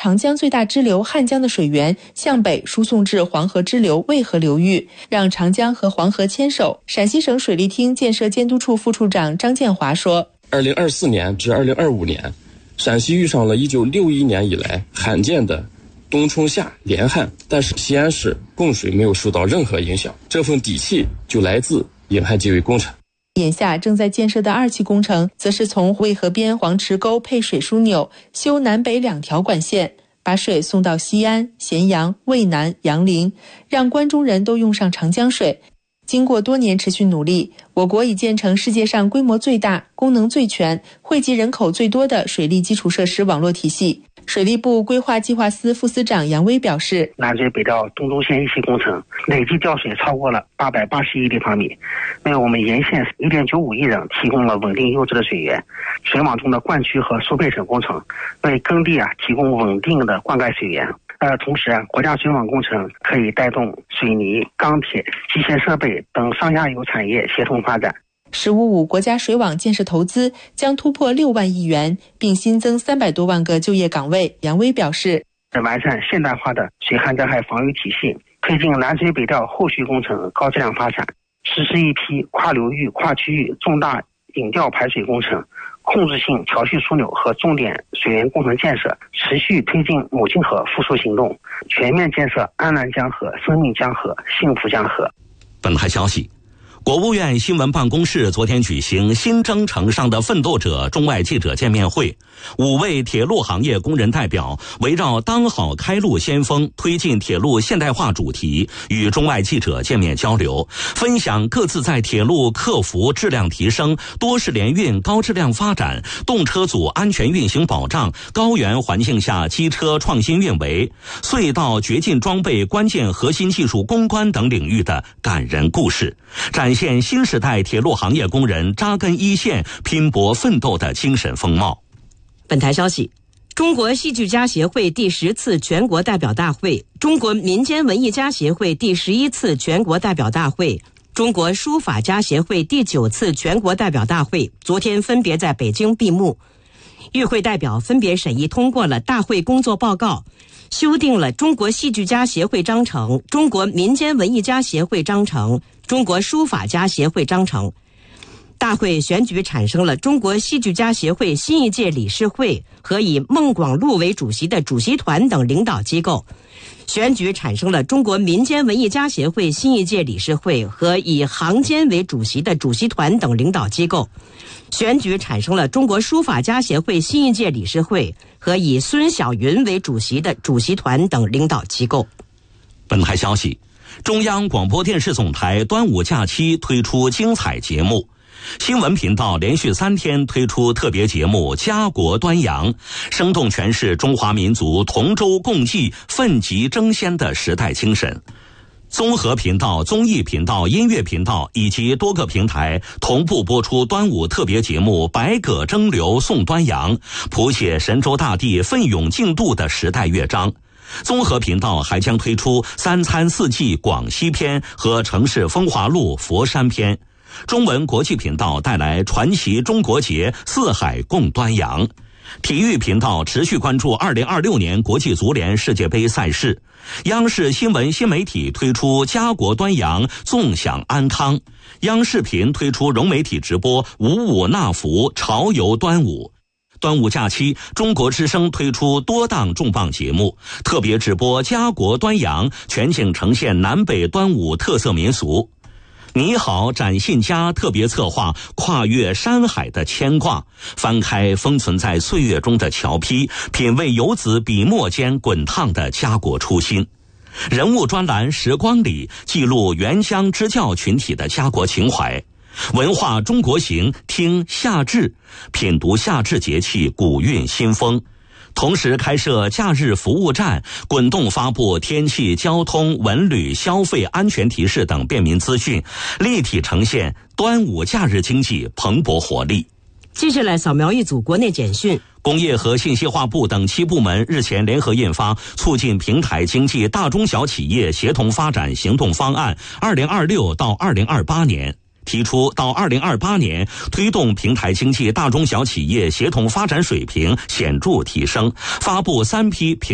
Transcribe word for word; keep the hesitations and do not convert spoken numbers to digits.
长江最大支流汉江的水源向北输送至黄河支流渭河流域，让长江和黄河牵手。陕西省水利厅建设监督处副处长张建华说， 二零二四年至二零二五年，陕西遇上了一九六一年以来罕见的冬春夏连旱，但是西安市供水没有受到任何影响，这份底气就来自引汉济渭工程。 眼下正在建设的二期工程，则是从渭河边黄池沟配水枢纽，修南北两条管线，把水送到西安、咸阳、渭南、杨凌，让关中人都用上长江水。经过多年持续努力，我国已建成世界上规模最大、功能最全、惠及人口最多的水利基础设施网络体系。水利部规划计划司副司长杨威表示， 南水北调东中线一期工程累计调水超过了八百八十亿立方米，为我们沿线 一点九五亿人提供了稳定优质的水源。水网中的灌区和输配省工程为耕地啊提供稳定的灌溉水源。呃，同时啊，国家水网工程可以带动水泥、钢铁、机械设备等上下游产业协同发展。 十五五国家水网建设投资将突破六万亿元，并新增三百多万个就业岗位。杨威表示， 完善现代化的水旱灾害防御体系，推进南水北调后续工程高质量发展，实施一批跨流域、跨区域重大引调排水工程、控制性调蓄枢纽和重点水源工程建设，持续推进母亲河复苏行动，全面建设安南江河、生命江河、幸福江河。 本台消息，国务院新闻办公室昨天举行新征程上的奋斗者中外记者见面会，五位铁路行业工人代表围绕当好开路先锋，推进铁路现代化主题，与中外记者见面交流，分享各自在铁路客服质量提升、多式联运高质量发展、动车组安全运行保障、高原环境下机车创新运维、隧道绝境装备关键核心技术攻关等领域的感人故事，展现新时代铁路行业工人扎根一线、拼搏奋斗的精神风貌。 本台消息，中国戏剧家协会第十次全国代表大会、中国民间文艺家协会第十一次全国代表大会、中国书法家协会第九次全国代表大会昨天分别在北京闭幕。与会代表分别审议通过了大会工作报告，修订了中国戏剧家协会章程、中国民间文艺家协会章程、中国书法家协会章程。大会选举产生了中国戏剧家协会新一届理事会和以孟广禄为主席的主席团等领导机构，选举产生了中国民间文艺家协会新一届理事会和以行监为主席的主席团等领导机构，选举产生了中国书法家协会新一届理事会和以孙晓云为主席的主席团等领导机构。 本台消息，中央广播电视总台端午假期推出精彩节目，新闻频道连续三天推出特别节目《家国端阳》，生动诠释中华民族同舟共济、奋楫争先的时代精神。综合频道、综艺频道、音乐频道以及多个平台同步播出端午特别节目《百舸争流送端阳》，谱写神州大地奋勇竞渡的时代乐章。综合频道还将推出三餐四季广西篇和城市风华录佛山篇。中文国际频道带来传奇中国节四海共端阳。体育频道持续关注二零二六年国际足联世界杯赛事。央视新闻新媒体推出家国端阳纵享安康。央视频推出融媒体直播五五纳福潮游端午。端午假期，中国之声推出多档重磅节目，特别直播家国端阳，全景呈现南北端午特色民俗。你好展信佳特别策划跨越山海的牵挂，翻开封存在岁月中的桥批，品味游子笔墨间滚烫的家国初心。人物专栏时光里记录援疆支教群体的家国情怀。文化中国行，听夏至，品读夏至节气古韵新风。同时开设假日服务站，滚动发布天气、交通、文旅、消费安全提示等便民资讯，立体呈现端午假日经济蓬勃活力。 接下来扫描一组国内简讯。 工业和信息化部等七部门日前联合印发《促进平台经济大中小企业协同发展行动方案（二零二六到二零二八年）》，提出到二零二八年推动平台经济大中小企业协同发展水平显著提升，发布三批平